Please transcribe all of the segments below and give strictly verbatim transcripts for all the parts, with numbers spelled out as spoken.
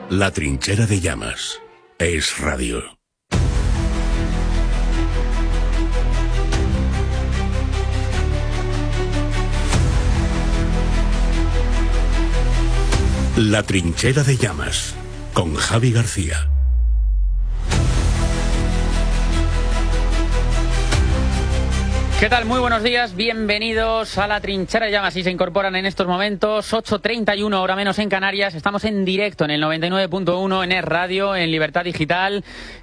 La Trinchera de Llamas. Es radio. La Trinchera de Llamas, con Javi García. ¿Qué tal? Muy buenos días, bienvenidos a La Trinchera de Llamas. Y se incorporan en estos momentos, ocho treinta y uno, hora menos en Canarias. Estamos en directo en el noventa y nueve punto uno, en Es Radio, en Libertad Digital.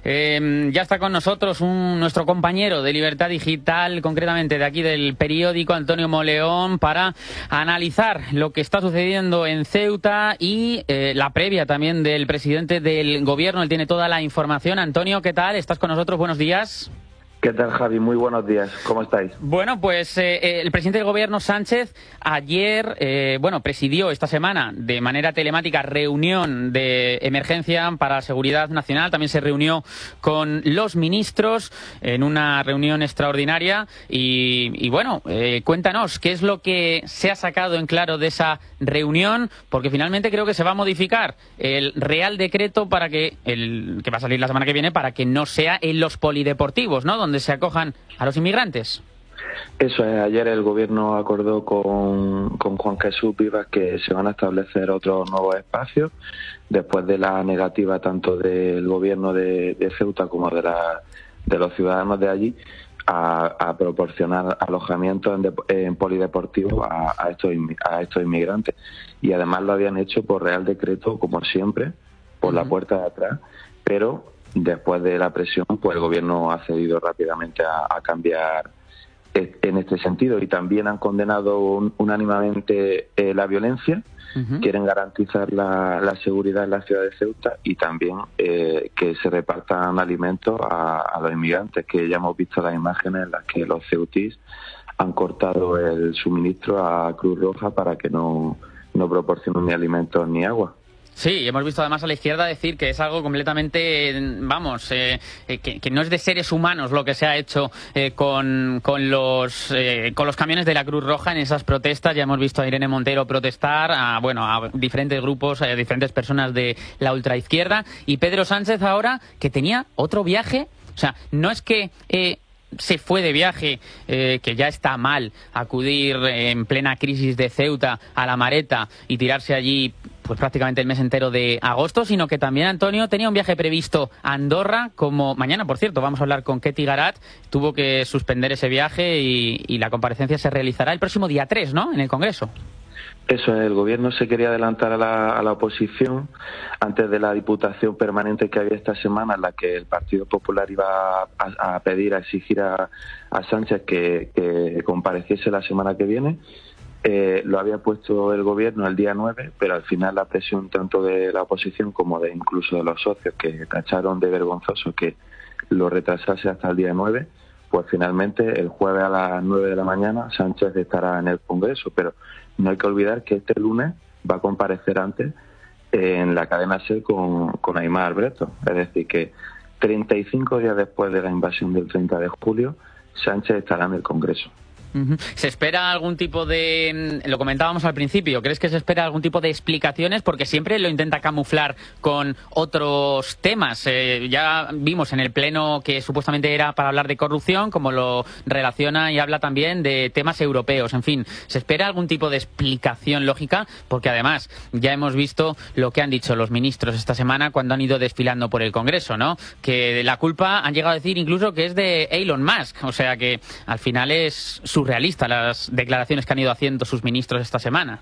Eh, ya está con nosotros un, nuestro compañero de Libertad Digital, concretamente de aquí del periódico, Antonio Moleón, para analizar lo que está sucediendo en Ceuta y eh, la previa también del presidente del gobierno. Él tiene toda la información. Antonio, ¿qué tal? ¿Estás con nosotros? Buenos días. ¿Qué tal, Javi? Muy buenos días. ¿Cómo estáis? Bueno, pues eh, el presidente del gobierno, Sánchez, ayer, eh, bueno, presidió esta semana de manera telemática reunión de emergencia para la seguridad nacional. También se reunió con los ministros en una reunión extraordinaria. Y, y bueno, eh, cuéntanos, ¿qué es lo que se ha sacado en claro de esa reunión? Porque finalmente creo que se va a modificar el Real Decreto para que, el que va a salir la semana que viene, para que no sea en los polideportivos, ¿no?, donde se acojan a los inmigrantes. Eso es, ayer el gobierno acordó con, con Juan Jesús Vivas que se van a establecer otros nuevos espacios después de la negativa tanto del gobierno de, de Ceuta como de, la, de los ciudadanos de allí a, a proporcionar alojamiento en, de, en polideportivos a, a, estos, a estos inmigrantes. Y además lo habían hecho por Real Decreto, como siempre, por uh-huh. la puerta de atrás, pero después de la presión, pues el gobierno ha cedido rápidamente a, a cambiar en este sentido, y también han condenado un, unánimemente eh, la violencia. Uh-huh. Quieren garantizar la, la seguridad en la ciudad de Ceuta y también eh, que se repartan alimentos a, a los inmigrantes, que ya hemos visto las imágenes en las que los ceutís han cortado el suministro a Cruz Roja para que no, no proporcionen ni alimentos ni agua. Sí, hemos visto además a la izquierda decir que es algo completamente, vamos, eh, que, que no es de seres humanos lo que se ha hecho eh, con, con, los, eh, con los camiones de la Cruz Roja en esas protestas. Ya hemos visto a Irene Montero protestar, a, bueno, a diferentes grupos, a diferentes personas de la ultraizquierda. Y Pedro Sánchez ahora, que tenía otro viaje, o sea, no es que... Eh, se fue de viaje, eh, que ya está mal acudir en plena crisis de Ceuta a La Mareta y tirarse allí pues prácticamente el mes entero de agosto, sino que también Antonio tenía un viaje previsto a Andorra, como mañana, por cierto, vamos a hablar con Ketty Garat, tuvo que suspender ese viaje y, y la comparecencia se realizará el próximo día tres, ¿no?, en el Congreso. Eso es, el gobierno se quería adelantar a la, a la oposición antes de la diputación permanente que había esta semana, en la que el Partido Popular iba a, a pedir, a exigir a, a Sánchez que, que compareciese la semana que viene. Eh, lo había puesto el gobierno el día nueve, pero al final la presión tanto de la oposición como de incluso de los socios, que tacharon de vergonzoso que lo retrasase hasta el día nueve, pues finalmente el jueves a las nueve de la mañana Sánchez estará en el Congreso. Pero no hay que olvidar que este lunes va a comparecer antes en la cadena SER con, con Aimar Albrechtov. Es decir, que treinta y cinco días después de la invasión del treinta de julio, Sánchez estará en el Congreso. Uh-huh. ¿Se espera algún tipo de, lo comentábamos al principio, crees que se espera algún tipo de explicaciones? Porque siempre lo intenta camuflar con otros temas. Eh, ya vimos en el pleno que supuestamente era para hablar de corrupción, como lo relaciona y habla también de temas europeos. En fin, ¿se espera algún tipo de explicación lógica? Porque además ya hemos visto lo que han dicho los ministros esta semana cuando han ido desfilando por el Congreso, ¿no? Que la culpa han llegado a decir incluso que es de Elon Musk. O sea que al final es su surrealista las declaraciones que han ido haciendo sus ministros esta semana.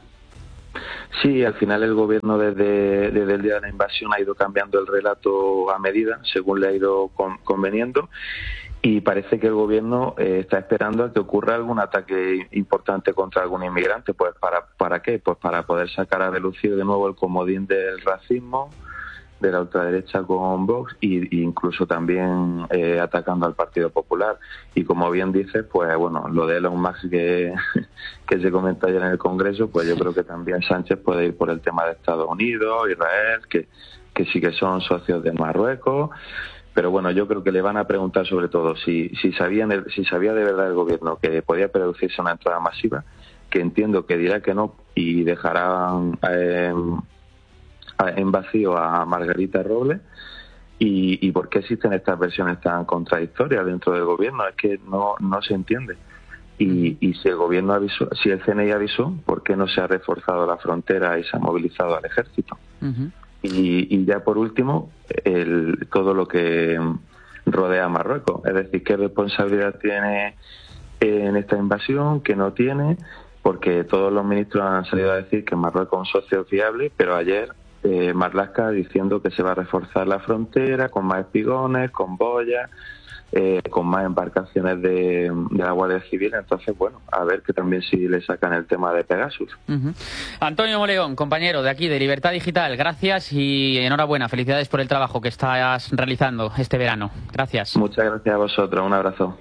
Sí, al final el gobierno desde, desde el día de la invasión ha ido cambiando el relato a medida, según le ha ido con, conveniendo, y parece que el gobierno eh, está esperando a que ocurra algún ataque importante contra algún inmigrante. Pues ¿para, para qué? Pues para poder sacar a relucir de nuevo el comodín del racismo, de la ultraderecha con Vox, e incluso también eh, atacando al Partido Popular. Y como bien dices, pues bueno, lo de Elon Musk que, que se comentó ayer en el Congreso, pues yo creo que también Sánchez puede ir por el tema de Estados Unidos, Israel, que, que sí que son socios de Marruecos. Pero bueno, yo creo que le van a preguntar sobre todo si, si, sabían, si sabía de verdad el gobierno que podía producirse una entrada masiva, que entiendo que dirá que no y dejarán... Eh, en vacío a Margarita Robles y, y por qué existen estas versiones tan contradictorias dentro del gobierno. Es que no, no se entiende. Y, y si el gobierno avisó, si el C N I avisó, ¿por qué no se ha reforzado la frontera y se ha movilizado al ejército? Uh-huh. y, y ya por último, el, todo lo que rodea a Marruecos. Es decir, ¿qué responsabilidad tiene en esta invasión? ¿Qué no tiene? Porque todos los ministros han salido a decir que Marruecos es un socio fiable, pero ayer eh, Marlaska diciendo que se va a reforzar la frontera con más espigones, con boyas, eh, con más embarcaciones de, de la Guardia Civil. Entonces, bueno, a ver que también si le sacan el tema de Pegasus. Uh-huh. Antonio Molegón, compañero de aquí de Libertad Digital, gracias y enhorabuena. Felicidades por el trabajo que estás realizando este verano. Gracias. Muchas gracias a vosotros. Un abrazo.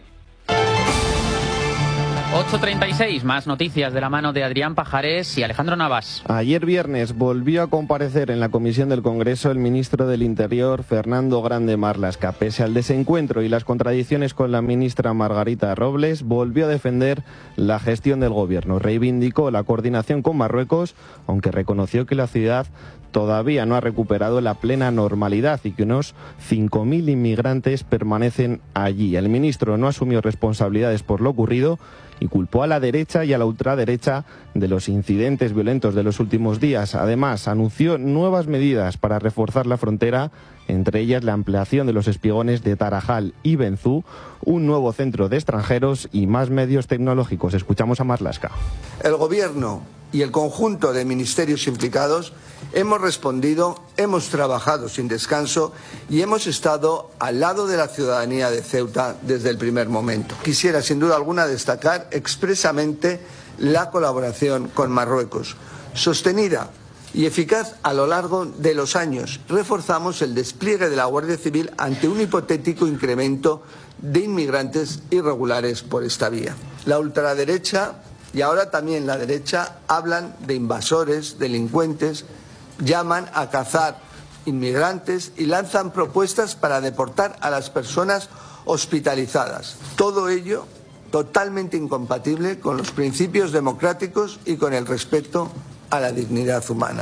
ocho treinta y seis, más noticias de la mano de Adrián Pajares y Alejandro Navas. Ayer viernes volvió a comparecer en la comisión del Congreso el ministro del Interior, Fernando Grande Marlaska. Pese al desencuentro y las contradicciones con la ministra Margarita Robles, volvió a defender la gestión del gobierno. Reivindicó la coordinación con Marruecos, aunque reconoció que la ciudad todavía no ha recuperado la plena normalidad y que unos cinco mil inmigrantes permanecen allí. El ministro no asumió responsabilidades por lo ocurrido y culpó a la derecha y a la ultraderecha de los incidentes violentos de los últimos días. Además, anunció nuevas medidas para reforzar la frontera, entre ellas la ampliación de los espigones de Tarajal y Benzú, un nuevo centro de extranjeros y más medios tecnológicos. Escuchamos a Marlaska. El Gobierno y el conjunto de ministerios implicados hemos respondido, hemos trabajado sin descanso y hemos estado al lado de la ciudadanía de Ceuta desde el primer momento. Quisiera, sin duda alguna, destacar expresamente la colaboración con Marruecos, sostenida y eficaz a lo largo de los años. Reforzamos el despliegue de la Guardia Civil ante un hipotético incremento de inmigrantes irregulares por esta vía. La ultraderecha y ahora también la derecha hablan de invasores, delincuentes, llaman a cazar inmigrantes y lanzan propuestas para deportar a las personas hospitalizadas. Todo ello totalmente incompatible con los principios democráticos y con el respeto a la dignidad humana.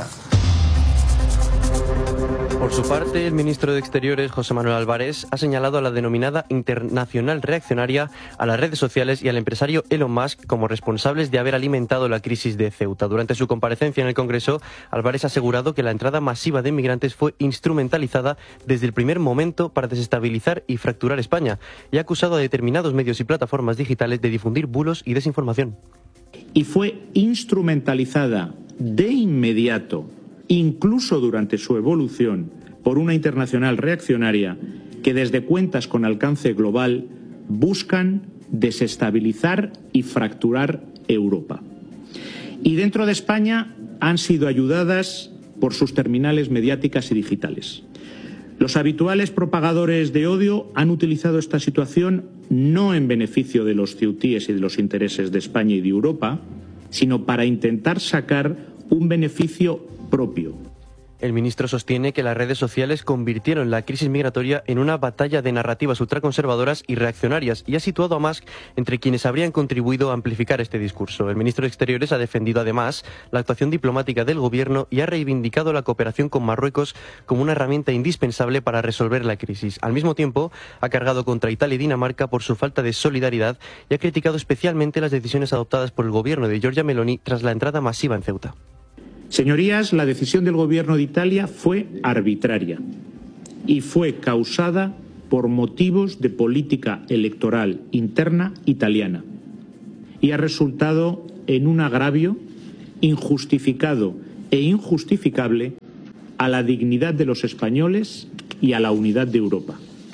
Por su parte, el ministro de Exteriores, José Manuel Álvarez, ha señalado a la denominada internacional reaccionaria, a las redes sociales y al empresario Elon Musk como responsables de haber alimentado la crisis de Ceuta. Durante su comparecencia en el Congreso, Álvarez ha asegurado que la entrada masiva de inmigrantes fue instrumentalizada desde el primer momento para desestabilizar y fracturar España, y ha acusado a determinados medios y plataformas digitales de difundir bulos y desinformación. Y fue instrumentalizada de inmediato, incluso durante su evolución, por una internacional reaccionaria que desde cuentas con alcance global buscan desestabilizar y fracturar Europa. Y dentro de España han sido ayudadas por sus terminales mediáticas y digitales. Los habituales propagadores de odio han utilizado esta situación no en beneficio de los ceutíes y de los intereses de España y de Europa, sino para intentar sacar un beneficio propio. El ministro sostiene que las redes sociales convirtieron la crisis migratoria en una batalla de narrativas ultraconservadoras y reaccionarias y ha situado a Musk entre quienes habrían contribuido a amplificar este discurso. El ministro de Exteriores ha defendido además la actuación diplomática del gobierno y ha reivindicado la cooperación con Marruecos como una herramienta indispensable para resolver la crisis. Al mismo tiempo, ha cargado contra Italia y Dinamarca por su falta de solidaridad y ha criticado especialmente las decisiones adoptadas por el gobierno de Giorgia Meloni tras la entrada masiva en Ceuta. Señorías, la decisión del gobierno de Italia fue arbitraria y fue causada por motivos de política electoral interna italiana y ha resultado en un agravio injustificado e injustificable a la dignidad de los españoles y a la unidad de Europa.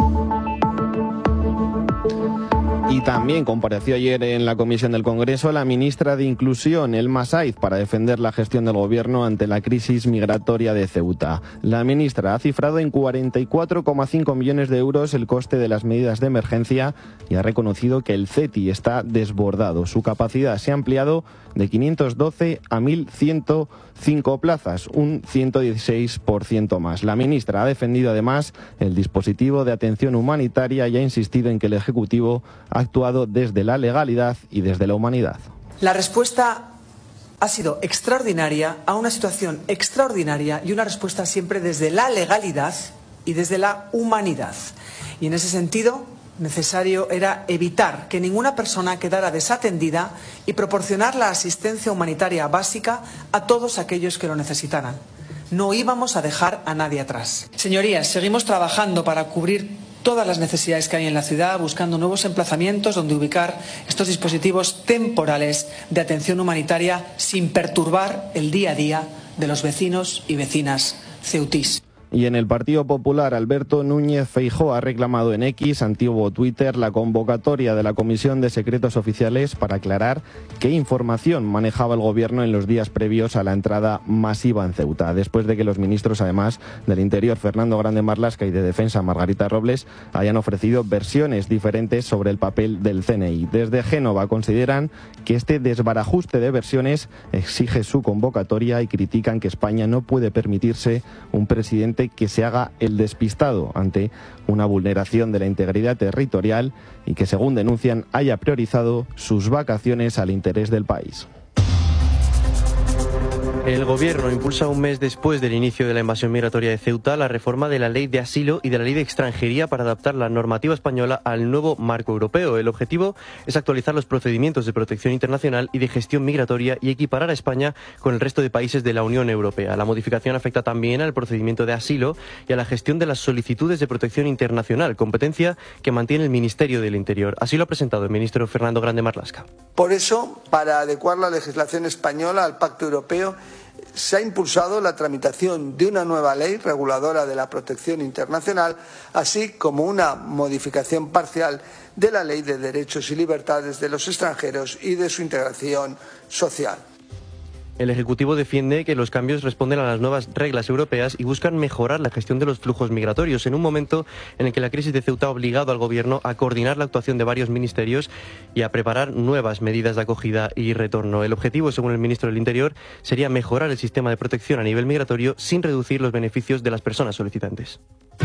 Y también compareció ayer en la comisión del Congreso la ministra de Inclusión, Elma Saiz, para defender la gestión del gobierno ante la crisis migratoria de Ceuta. La ministra ha cifrado en cuarenta y cuatro coma cinco millones de euros el coste de las medidas de emergencia y ha reconocido que el C E T I está desbordado. Su capacidad se ha ampliado de quinientos doce a mil ciento cinco plazas, un ciento dieciséis por ciento más. La ministra ha defendido además el dispositivo de atención humanitaria y ha insistido en que el Ejecutivo ha actuado desde la legalidad y desde la humanidad. La respuesta ha sido extraordinaria a una situación extraordinaria y una respuesta siempre desde la legalidad y desde la humanidad. Y en ese sentido, necesario era evitar que ninguna persona quedara desatendida y proporcionar la asistencia humanitaria básica a todos aquellos que lo necesitaran. No íbamos a dejar a nadie atrás. Señorías, seguimos trabajando para cubrir todas las necesidades que hay en la ciudad, buscando nuevos emplazamientos donde ubicar estos dispositivos temporales de atención humanitaria sin perturbar el día a día de los vecinos y vecinas ceutís. Y en el Partido Popular, Alberto Núñez Feijóo ha reclamado en X, antiguo Twitter, la convocatoria de la Comisión de Secretos Oficiales para aclarar qué información manejaba el Gobierno en los días previos a la entrada masiva en Ceuta, después de que los ministros, además del Interior, Fernando Grande Marlaska, y de Defensa, Margarita Robles, hayan ofrecido versiones diferentes sobre el papel del C N I. Desde Génova consideran que este desbarajuste de versiones exige su convocatoria y critican que España no puede permitirse un presidente que se haga el despistado ante una vulneración de la integridad territorial y que, según denuncian, haya priorizado sus vacaciones al interés del país. El Gobierno impulsa un mes después del inicio de la invasión migratoria de Ceuta la reforma de la Ley de Asilo y de la Ley de Extranjería para adaptar la normativa española al nuevo marco europeo. El objetivo es actualizar los procedimientos de protección internacional y de gestión migratoria y equiparar a España con el resto de países de la Unión Europea. La modificación afecta también al procedimiento de asilo y a la gestión de las solicitudes de protección internacional, competencia que mantiene el Ministerio del Interior. Así lo ha presentado el ministro Fernando Grande Marlaska. Por eso, para adecuar la legislación española al Pacto Europeo, se ha impulsado la tramitación de una nueva ley reguladora de la protección internacional, así como una modificación parcial de la Ley de Derechos y Libertades de los Extranjeros y de su integración social. El Ejecutivo defiende que los cambios responden a las nuevas reglas europeas y buscan mejorar la gestión de los flujos migratorios en un momento en el que la crisis de Ceuta ha obligado al Gobierno a coordinar la actuación de varios ministerios y a preparar nuevas medidas de acogida y retorno. El objetivo, según el ministro del Interior, sería mejorar el sistema de protección a nivel migratorio sin reducir los beneficios de las personas solicitantes.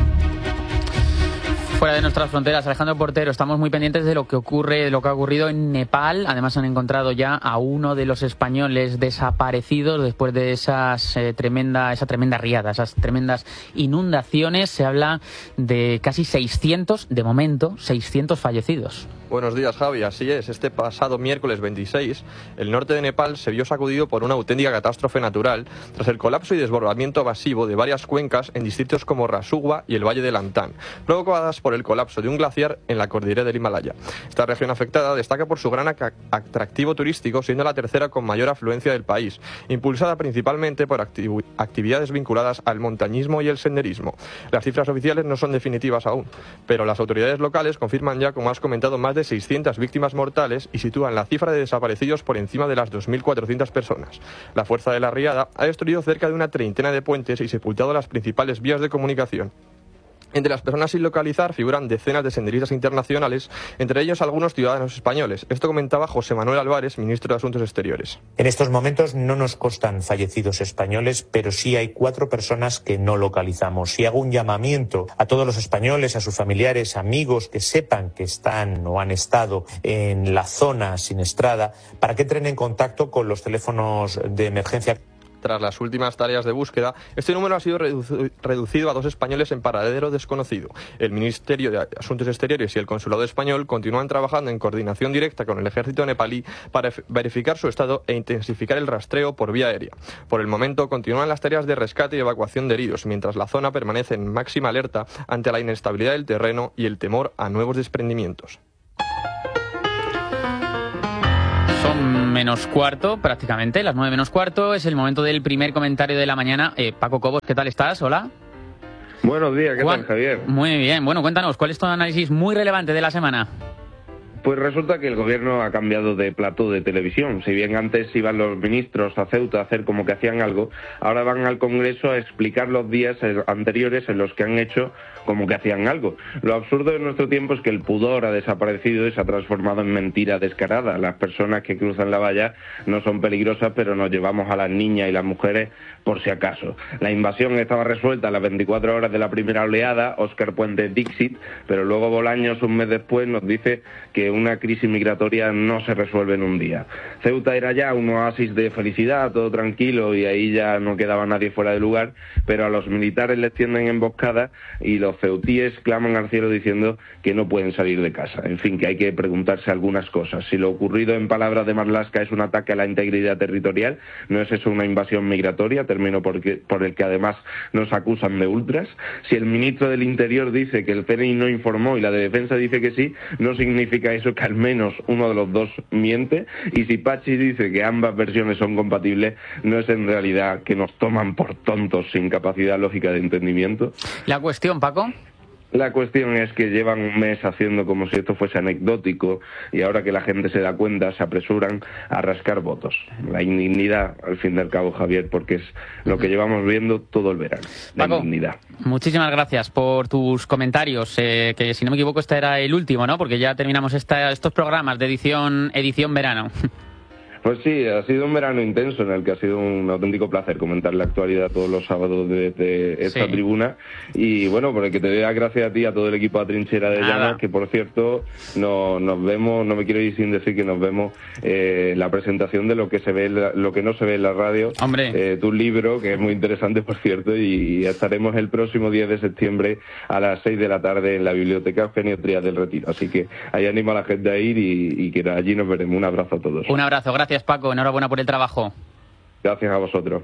Fuera de nuestras fronteras, Alejandro Portero, estamos muy pendientes de lo que ocurre, de lo que ha ocurrido en Nepal. Además, han encontrado ya a uno de los españoles desaparecidos después de esas eh, tremenda, esa tremenda riada, esas tremendas inundaciones. Se habla de casi seiscientos, de momento, seiscientos fallecidos. Buenos días, Javi. Así es. Este pasado miércoles veintiséis, el norte de Nepal se vio sacudido por una auténtica catástrofe natural tras el colapso y desbordamiento masivo de varias cuencas en distritos como Rasugwa y el Valle de Lantán, provocadas por el colapso de un glaciar en la cordillera del Himalaya. Esta región afectada destaca por su gran atractivo turístico, siendo la tercera con mayor afluencia del país, impulsada principalmente por activ- actividades vinculadas al montañismo y el senderismo. Las cifras oficiales no son definitivas aún, pero las autoridades locales confirman ya, como has comentado, más de seiscientas víctimas mortales y sitúan la cifra de desaparecidos por encima de las dos mil cuatrocientas personas. La fuerza de la riada ha destruido cerca de una treintena de puentes y sepultado las principales vías de comunicación. Entre las personas sin localizar figuran decenas de senderistas internacionales, entre ellos algunos ciudadanos españoles. Esto comentaba José Manuel Álvarez, ministro de Asuntos Exteriores. En estos momentos no nos constan fallecidos españoles, pero sí hay cuatro personas que no localizamos. Y hago un llamamiento a todos los españoles, a sus familiares, amigos, que sepan que están o han estado en la zona siniestrada, para que entren en contacto con los teléfonos de emergencia. Tras las últimas tareas de búsqueda, este número ha sido redu- reducido a dos españoles en paradero desconocido. El Ministerio de Asuntos Exteriores y el Consulado Español continúan trabajando en coordinación directa con el ejército nepalí para verificar su estado e intensificar el rastreo por vía aérea. Por el momento, continúan las tareas de rescate y evacuación de heridos, mientras la zona permanece en máxima alerta ante la inestabilidad del terreno y el temor a nuevos desprendimientos. Son menos cuarto, prácticamente, las nueve menos cuarto. Es el momento del primer comentario de la mañana. Eh, Paco Cobos, ¿qué tal estás? Hola. Buenos días, ¿qué Juan, tal, Javier? Muy bien. Bueno, cuéntanos, ¿cuál es tu análisis muy relevante de la semana? Pues resulta que el gobierno ha cambiado de plató de televisión. Si bien antes iban los ministros a Ceuta a hacer como que hacían algo, ahora van al Congreso a explicar los días anteriores en los que han hecho como que hacían algo. Lo absurdo de nuestro tiempo es que el pudor ha desaparecido y se ha transformado en mentira descarada. Las personas que cruzan la valla no son peligrosas, pero nos llevamos a las niñas y las mujeres por si acaso. La invasión estaba resuelta a las veinticuatro horas de la primera oleada, Óscar Puente Dixit, pero luego Bolaños, un mes después, nos dice que un una crisis migratoria no se resuelve en un día. Ceuta era ya un oasis de felicidad, todo tranquilo, y ahí ya no quedaba nadie fuera de lugar, pero a los militares les tienden emboscadas y los ceutíes claman al cielo diciendo que no pueden salir de casa. En fin, que hay que preguntarse algunas cosas. Si lo ocurrido, en palabras de Marlaska, es un ataque a la integridad territorial, ¿no es eso una invasión migratoria, término por, que, por el que además nos acusan de ultras? Si el ministro del Interior dice que el C N I no informó y la de Defensa dice que sí, ¿no significa eso que al menos uno de los dos miente? Y si Pachi dice que ambas versiones son compatibles, ¿no es en realidad que nos toman por tontos sin capacidad lógica de entendimiento? La cuestión, Paco. La cuestión es que llevan un mes haciendo como si esto fuese anecdótico y ahora que la gente se da cuenta se apresuran a rascar votos. La indignidad, al fin y al cabo, Javier, porque es lo que llevamos viendo todo el verano. La Paco, indignidad. Muchísimas gracias por tus comentarios, eh, que si no me equivoco este era el último, ¿no? Porque ya terminamos esta, estos programas de edición, edición verano. Pues sí, ha sido un verano intenso en el que ha sido un auténtico placer comentar la actualidad todos los sábados desde esta sí. tribuna. Y bueno, por el que te dé gracias a ti, a todo el equipo de Trinchera de Llamas, que por cierto no, nos vemos, no me quiero ir sin decir que nos vemos eh, la presentación de lo que se ve, lo que no se ve en la radio. Hombre. Eh, tu libro, que es muy interesante, por cierto, y, y estaremos el próximo diez de septiembre a las seis de la tarde en la Biblioteca Eugenio Trías del Retiro. Así que ahí animo a la gente a ir y, y que allí nos veremos. Un abrazo a todos. Un abrazo, gracias. Gracias, Paco. Enhorabuena por el trabajo. Gracias a vosotros.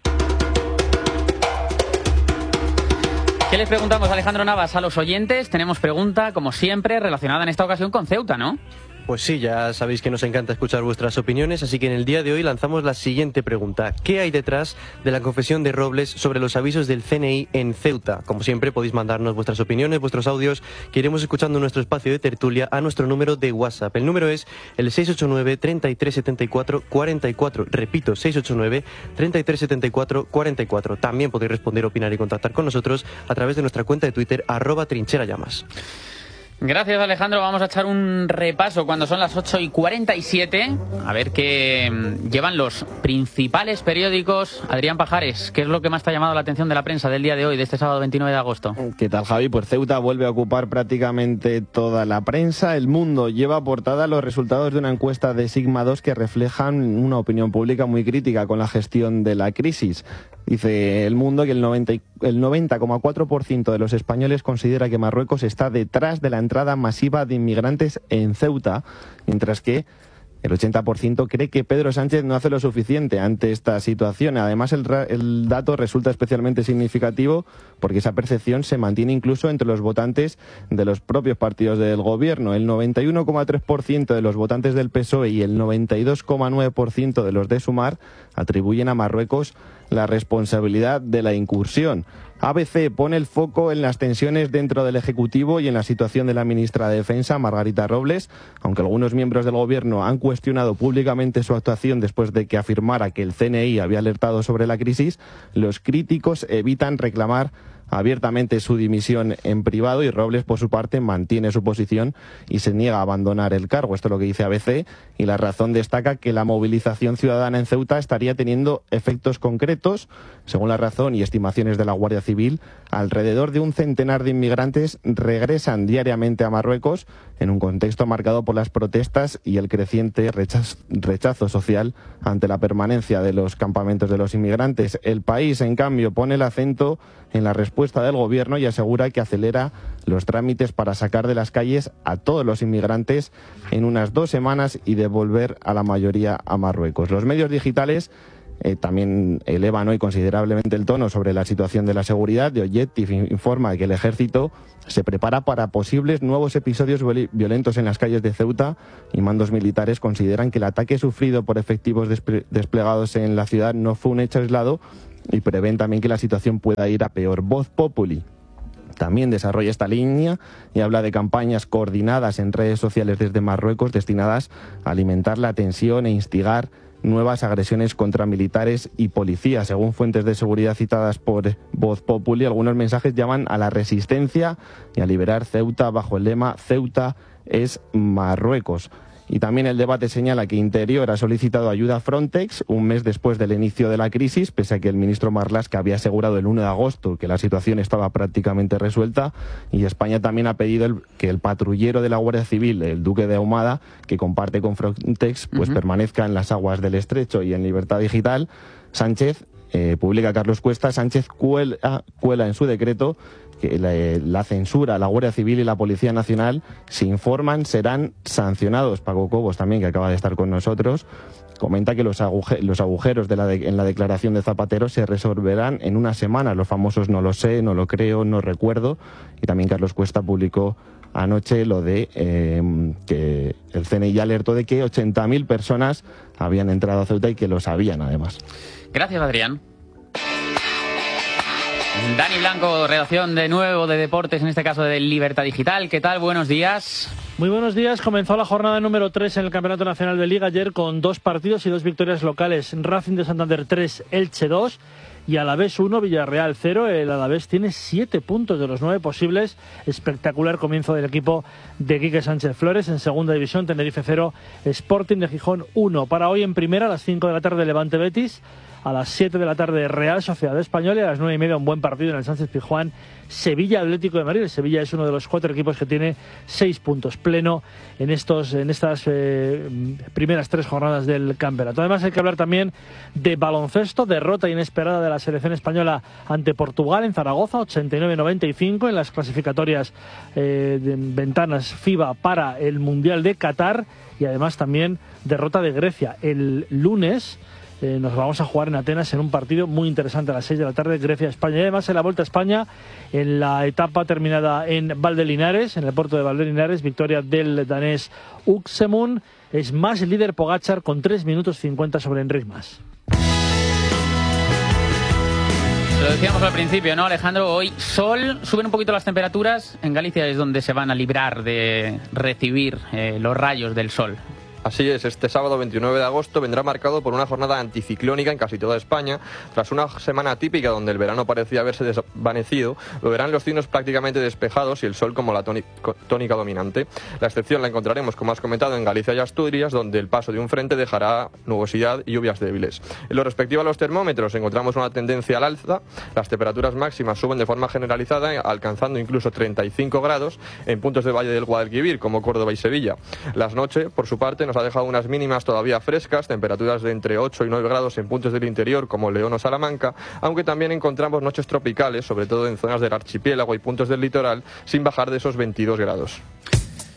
¿Qué les preguntamos, Alejandro Navas, a los oyentes? Tenemos pregunta, como siempre, relacionada en esta ocasión con Ceuta, ¿no? Pues sí, ya sabéis que nos encanta escuchar vuestras opiniones, así que en el día de hoy lanzamos la siguiente pregunta. ¿Qué hay detrás de la confesión de Robles sobre los avisos del C N I en Ceuta? Como siempre, podéis mandarnos vuestras opiniones, vuestros audios, que iremos escuchando en nuestro espacio de tertulia a nuestro número de WhatsApp. El número es el seis ocho nueve, treinta y tres setenta y cuatro, cuarenta y cuatro. Repito, seis ocho nueve, treinta y tres setenta y cuatro, cuarenta y cuatro. También podéis responder, opinar y contactar con nosotros a través de nuestra cuenta de Twitter, arroba trincherallamas. Gracias, Alejandro. Vamos a echar un repaso cuando son las ocho y cuarenta y siete. A ver qué llevan los principales periódicos. Adrián Pajares, ¿qué es lo que más te ha llamado la atención de la prensa del día de hoy, de este sábado veintinueve de agosto? ¿Qué tal, Javi? Pues Ceuta vuelve a ocupar prácticamente toda la prensa. El Mundo lleva a portada los resultados de una encuesta de Sigma dos que reflejan una opinión pública muy crítica con la gestión de la crisis. Dice El Mundo que el noventa coma cuatro por ciento de los españoles considera que Marruecos está detrás de la entrada masiva de inmigrantes en Ceuta, mientras que el ochenta por ciento cree que Pedro Sánchez no hace lo suficiente ante esta situación. Además, el, el dato resulta especialmente significativo porque esa percepción se mantiene incluso entre los votantes de los propios partidos del gobierno. El noventa y uno coma tres por ciento de los votantes del P S O E y el noventa y dos coma nueve por ciento de los de Sumar atribuyen a Marruecos la responsabilidad de la incursión. A B C pone el foco en las tensiones dentro del Ejecutivo y en la situación de la ministra de Defensa, Margarita Robles. Aunque algunos miembros del Gobierno han cuestionado públicamente su actuación después de que afirmara que el C N I había alertado sobre la crisis, los críticos evitan reclamar abiertamente su dimisión en privado y Robles, por su parte, mantiene su posición y se niega a abandonar el cargo. Esto es lo que dice A B C, y La Razón destaca que la movilización ciudadana en Ceuta estaría teniendo efectos concretos. Según La Razón y estimaciones de la Guardia Civil, alrededor de un centenar de inmigrantes regresan diariamente a Marruecos en un contexto marcado por las protestas y el creciente rechazo, rechazo social ante la permanencia de los campamentos de los inmigrantes. El País, en cambio, pone el acento en la respuesta del Gobierno y asegura que acelera los trámites para sacar de las calles a todos los inmigrantes en unas dos semanas y devolver a la mayoría a Marruecos. Los medios digitales eh, también elevan hoy considerablemente el tono sobre la situación de la seguridad. The Objective informa que el Ejército se prepara para posibles nuevos episodios violentos en las calles de Ceuta y mandos militares consideran que el ataque sufrido por efectivos desple- desplegados en la ciudad no fue un hecho aislado y prevén también que la situación pueda ir a peor. Voz Populi también desarrolla esta línea y habla de campañas coordinadas en redes sociales desde Marruecos destinadas a alimentar la tensión e instigar nuevas agresiones contra militares y policías. Según fuentes de seguridad citadas por Voz Populi, algunos mensajes llaman a la resistencia y a liberar Ceuta bajo el lema Ceuta es Marruecos. Y también el debate señala que Interior ha solicitado ayuda a Frontex un mes después del inicio de la crisis, pese a que el ministro Marlaska había asegurado el uno de agosto que la situación estaba prácticamente resuelta. Y España también ha pedido el, que el patrullero de la Guardia Civil, el Duque de Ahumada, que comparte con Frontex, pues uh-huh. permanezca en las aguas del Estrecho. Y en Libertad Digital, Sánchez, eh, publica Carlos Cuesta, Sánchez cuela, cuela en su decreto que la, la censura, la Guardia Civil y la Policía Nacional, si informan, serán sancionados. Paco Cobos, también, que acaba de estar con nosotros, comenta que los, aguje los agujeros de la de en la declaración de Zapatero se resolverán en una semana. Los famosos no lo sé, no lo creo, no recuerdo. Y también Carlos Cuesta publicó anoche lo de eh, que el C N I ya alertó de que ochenta mil personas habían entrado a Ceuta y que lo sabían, además. Gracias, Adrián. Dani Blanco, redacción de nuevo de deportes, en este caso de Libertad Digital. ¿Qué tal? Buenos días. Muy buenos días. Comenzó la jornada número tres en el Campeonato Nacional de Liga ayer con dos partidos y dos victorias locales. Racing de Santander tres, Elche dos y Alavés uno, Villarreal cero. El Alavés tiene siete puntos de los nueve posibles. Espectacular comienzo del equipo de Quique Sánchez Flores. En segunda división, Tenerife cero, Sporting de Gijón uno. Para hoy en primera, a las cinco de la tarde, Levante Betis. A las siete de la tarde, Real Sociedad Española, y a las nueve y media un buen partido en el Sánchez Pizjuán, Sevilla Atlético de Madrid. El Sevilla es uno de los cuatro equipos que tiene seis puntos pleno en estos en estas eh, primeras tres jornadas del campeonato. Además hay que hablar también de baloncesto, derrota inesperada de la selección española ante Portugal en Zaragoza, ochenta y nueve a noventa y cinco en las clasificatorias eh, de ventanas FIBA para el Mundial de Qatar, y además también derrota de Grecia el lunes. Eh, nos vamos a jugar en Atenas en un partido muy interesante a las seis de la tarde, Grecia-España. Y además en la Vuelta a España, en la etapa terminada en Valdelinares, en el puerto de Valdelinares, victoria del danés Uxemund. Es más el líder Pogačar con tres minutos cincuenta sobre Enric Mas. Lo decíamos al principio, ¿no, Alejandro? Hoy sol, suben un poquito las temperaturas. En Galicia es donde se van a librar de recibir eh, los rayos del sol. Así es, este sábado veintinueve de agosto vendrá marcado por una jornada anticiclónica en casi toda España. Tras una semana típica donde el verano parecía haberse desvanecido, lo verán los cielos prácticamente despejados y el sol como la tónica dominante. La excepción la encontraremos, como has comentado, en Galicia y Asturias, donde el paso de un frente dejará nubosidad y lluvias débiles. En lo respectivo a los termómetros, encontramos una tendencia al alza. Las temperaturas máximas suben de forma generalizada, alcanzando incluso treinta y cinco grados en puntos de Valle del Guadalquivir, como Córdoba y Sevilla. Las noches, por su parte, nos ha dejado unas mínimas todavía frescas, temperaturas de entre ocho y nueve grados en puntos del interior como León o Salamanca, aunque también encontramos noches tropicales, sobre todo en zonas del archipiélago y puntos del litoral, sin bajar de esos veintidós grados.